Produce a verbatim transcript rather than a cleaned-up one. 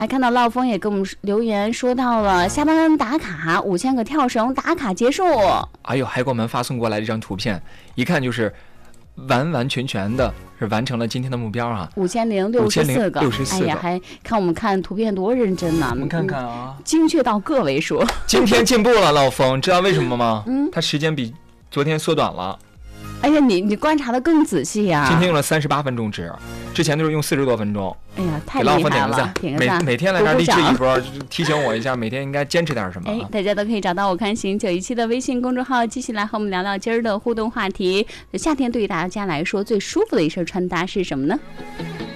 还看到闹风也给我们留言说到了下班打卡五千个跳绳打卡结束。 哎呦，还给我们发送过来一张图片，一看就是完完全全的是完成了今天的目标啊， 五千零六十四个， 六十四个。 哎呀，还看我们看图片多认真呐、啊！ 我们看看啊， 精确到个位数。 今天进步了，老冯，知道为什么吗？嗯，他时间比昨天缩短了。 哎呀，你你观察的更仔细呀、啊！ 今天用了三十八分钟值，之前都是用四十多分钟。 哎呀，太厉害了！ 点个赞，每每天来这励志一波，提醒我一下，每天应该坚持点什么、啊。 哎，大家都可以找到我看行九一七的微信公众号，继续来和我们聊聊今儿的互动话题。夏天对于大家来说最舒服的一身穿搭是什么呢？